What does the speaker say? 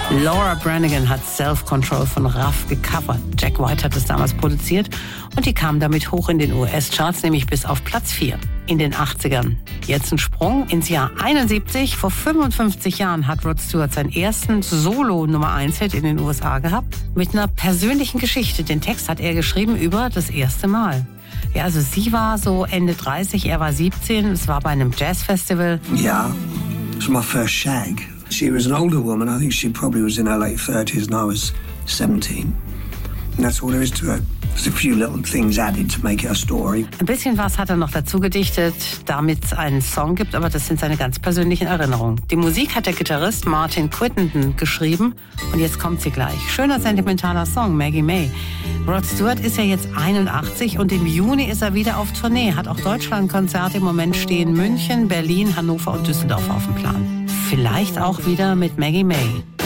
Laura Branigan hat Self-Control von Ruff gecovert. Jack White hat es damals produziert und die kam damit hoch in den US-Charts, nämlich bis auf Platz 4 in den 80ern. Jetzt ein Sprung ins Jahr 71. Vor 55 Jahren hat Rod Stewart seinen ersten Solo-Nummer-1-Hit in den USA gehabt mit einer persönlichen Geschichte. Den Text hat er geschrieben über das erste Mal. Ja, also sie war so Ende 30, er war 17. Es war bei einem Jazzfestival. Yeah, it was my first shag. She was an older woman. I think she probably was in her late 30s and I was 17. And that's all there is to it. There's a few little things added to make it a story. Ein bisschen was hat er noch dazu gedichtet, damit es einen Song gibt, aber das sind seine ganz persönlichen Erinnerungen. Die Musik hat der Gitarrist Martin Crittenden geschrieben und jetzt kommt sie gleich. Schöner sentimentaler Song, Maggie May. Rod Stewart ist ja jetzt 81 und im Juni ist er wieder auf Tournee. Hat auch Deutschlandkonzerte. Im Moment stehen München, Berlin, Hannover und Düsseldorf auf dem Plan. Vielleicht auch wieder mit Maggie May.